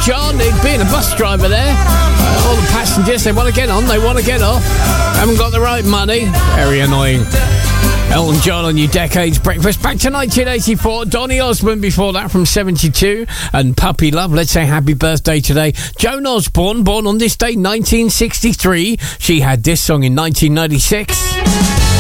John, being a bus driver there. All the passengers, they want to get on, they want to get off. Haven't got the right money. Very annoying. Elton John on your Decades Breakfast. Back to 1984. Donny Osmond before that from 72. And Puppy Love. Let's say happy birthday today. Joan Osborne, born on this day, 1963. She had this song in 1996.